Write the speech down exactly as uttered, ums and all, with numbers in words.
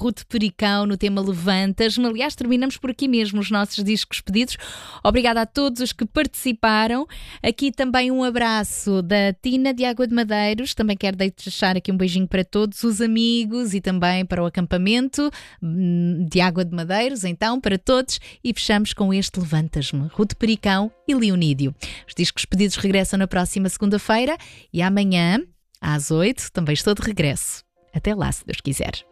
Ruth Pericão no tema Levantas-me. Aliás, terminamos por aqui mesmo os nossos discos pedidos. Obrigada a todos os que participaram. Aqui também um abraço da Tina de Água de Madeiros. Também quero deixar aqui um beijinho para todos os amigos e também para o acampamento de Água de Madeiros. Então, para todos. E fechamos com este Levantas-me. Ruth Pericão e Leonídio. Os discos pedidos regressam na próxima segunda-feira e amanhã, às oito, também estou de regresso. Até lá, se Deus quiser.